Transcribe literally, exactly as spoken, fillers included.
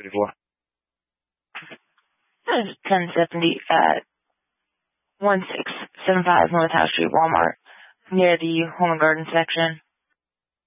fifty-four. ten seventy at one six seven five North House Street, Walmart, near the Home and Garden section.